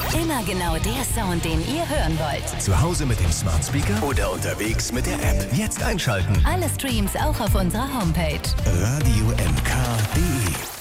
Immer genau der Sound, den ihr hören wollt. Zu Hause mit dem Smart Speaker oder unterwegs mit der App. Jetzt einschalten. Alle Streams auch auf unserer Homepage. Radio mk.de